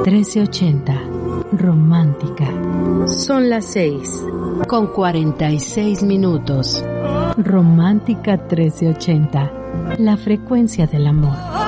1380. Romántica. Son las 6:46. Romántica 1380. La frecuencia del amor.